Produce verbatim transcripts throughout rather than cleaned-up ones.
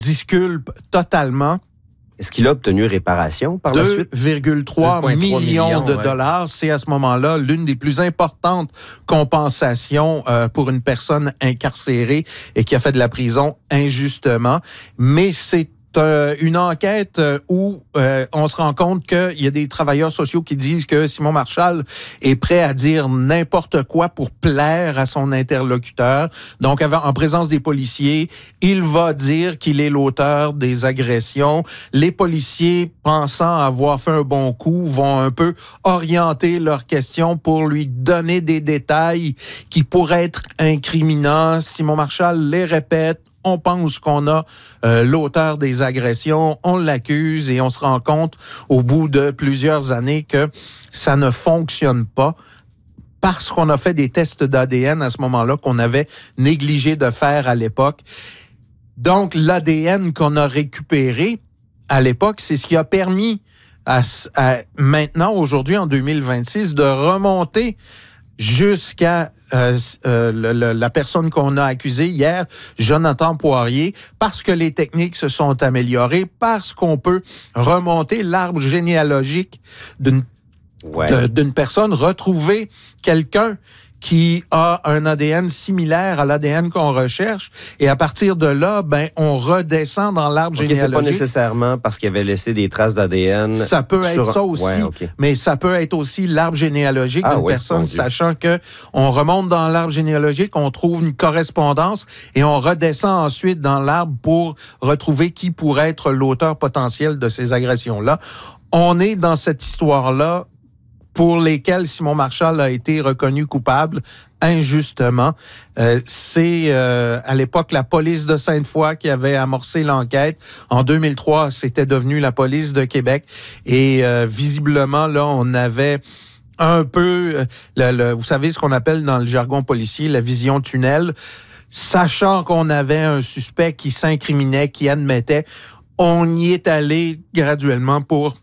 disculpe totalement. Est-ce qu'il a obtenu réparation par la suite? deux virgule trois millions de dollars. Ouais. C'est à ce moment-là l'une des plus importantes compensations euh, pour une personne incarcérée et qui a fait de la prison injustement. Mais c'est Euh, une enquête euh, où euh, on se rend compte qu'il y a des travailleurs sociaux qui disent que Simon Marchal est prêt à dire n'importe quoi pour plaire à son interlocuteur. Donc, en présence des policiers, il va dire qu'il est l'auteur des agressions. Les policiers, pensant avoir fait un bon coup, vont un peu orienter leurs questions pour lui donner des détails qui pourraient être incriminants. Simon Marchal les répète. On pense qu'on a euh, l'auteur des agressions, on l'accuse et on se rend compte au bout de plusieurs années que ça ne fonctionne pas parce qu'on a fait des tests d'A D N à ce moment-là qu'on avait négligé de faire à l'époque. Donc, l'A D N qu'on a récupéré à l'époque, c'est ce qui a permis à, à maintenant, aujourd'hui, en deux mille vingt-six, de remonter jusqu'à euh, euh, le, le, la personne qu'on a accusée hier, Jonathan Poirier, parce que les techniques se sont améliorées, parce qu'on peut remonter l'arbre généalogique d'une, ouais. de, d'une personne, retrouver quelqu'un qui a un A D N similaire à l'A D N qu'on recherche. Et à partir de là, ben, on redescend dans l'arbre okay, généalogique. C'est pas nécessairement parce qu'il avait laissé des traces d'A D N. Ça peut être sur... ça aussi. Ouais, okay. Mais ça peut être aussi l'arbre généalogique ah, d'une oui, personne, sachant que on remonte dans l'arbre généalogique, on trouve une correspondance et on redescend ensuite dans l'arbre pour retrouver qui pourrait être l'auteur potentiel de ces agressions-là. On est dans cette histoire-là pour lesquels Simon Marchal a été reconnu coupable injustement. Euh, c'est euh, à l'époque la police de Sainte-Foy qui avait amorcé l'enquête. En deux mille trois, c'était devenu la police de Québec. Et euh, visiblement, là, on avait un peu, le, le, vous savez ce qu'on appelle dans le jargon policier, la vision tunnel. Sachant qu'on avait un suspect qui s'incriminait, qui admettait, on y est allé graduellement pour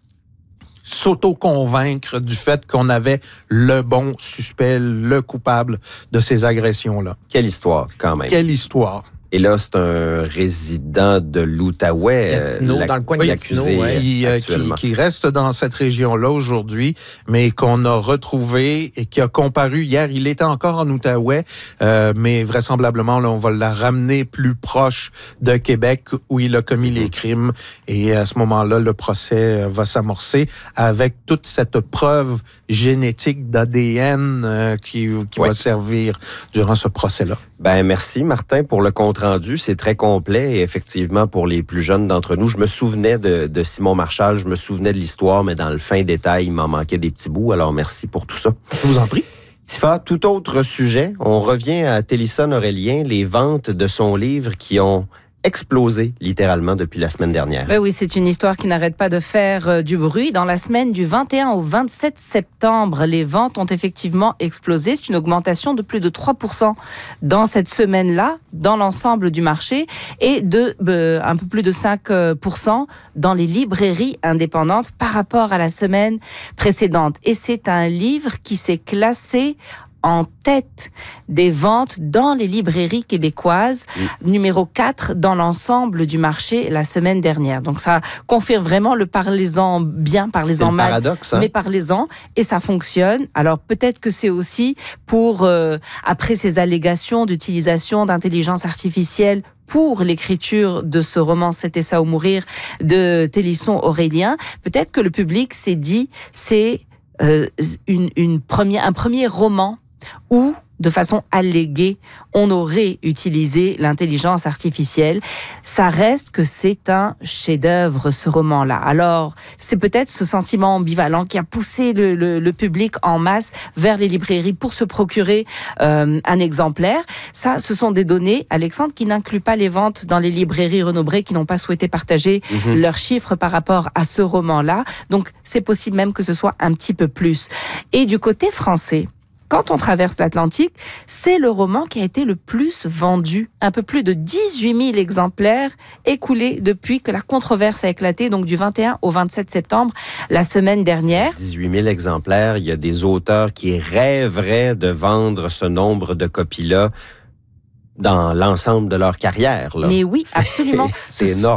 s'auto-convaincre du fait qu'on avait le bon suspect, le coupable de ces agressions-là. Quelle histoire, quand même. Quelle histoire. Et là, c'est un résident de l'Outaouais. Gatineau, dans le coin de Gatineau, ouais, qui, euh, qui, qui reste dans cette région-là aujourd'hui, mais qu'on a retrouvé et qui a comparu hier. Il était encore en Outaouais, euh, mais vraisemblablement, là, on va la ramener plus proche de Québec où il a commis mm-hmm. les crimes. Et à ce moment-là, le procès va s'amorcer avec toute cette preuve génétique d'A D N euh, qui, qui ouais. va servir durant ce procès-là. Ben merci, Martin, pour le compte rendu. C'est très complet et effectivement, pour les plus jeunes d'entre nous, je me souvenais de, de Simon Marchal, je me souvenais de l'histoire, mais dans le fin détail, il m'en manquait des petits bouts. Alors, merci pour tout ça. Je vous en prie. Tifa, tout autre sujet, on revient à Télison Aurélien, les ventes de son livre qui ont explosé littéralement depuis la semaine dernière. Ben oui, c'est une histoire qui n'arrête pas de faire euh, du bruit. Dans la semaine du vingt et un au vingt-sept septembre, les ventes ont effectivement explosé. C'est une augmentation de plus de trois pour cent dans cette semaine-là, dans l'ensemble du marché, et de euh, un peu plus de cinq pour cent dans les librairies indépendantes par rapport à la semaine précédente. Et c'est un livre qui s'est classé en tête des ventes dans les librairies québécoises, mmh. numéro quatre dans l'ensemble du marché la semaine dernière. Donc ça confirme vraiment le parlez-en bien, parlez-en mal, paradoxe, hein? mais parlez-en, et ça fonctionne. Alors peut-être que c'est aussi pour, euh, après ces allégations d'utilisation d'intelligence artificielle pour l'écriture de ce roman « C'était ça ou mourir » de Télison Aurélien, peut-être que le public s'est dit, c'est euh, une, une première, un premier roman où, de façon alléguée, on aurait utilisé l'intelligence artificielle. Ça reste que c'est un chef-d'œuvre, ce roman-là. Alors, c'est peut-être ce sentiment ambivalent qui a poussé le, le, le public en masse vers les librairies pour se procurer euh, un exemplaire. Ça, ce sont des données, Alexandre, qui n'incluent pas les ventes dans les librairies Renaud-Bré qui n'ont pas souhaité partager mmh. leurs chiffres par rapport à ce roman-là. Donc, c'est possible même que ce soit un petit peu plus. Et du côté français, quand on traverse l'Atlantique, c'est le roman qui a été le plus vendu. Un peu plus de dix-huit mille exemplaires écoulés depuis que la controverse a éclaté, donc du vingt et un au vingt-sept septembre, la semaine dernière. dix-huit mille exemplaires, il y a des auteurs qui rêveraient de vendre ce nombre de copies-là. dans l'ensemble de leur carrière. Là. Mais oui, absolument. C'est énorme.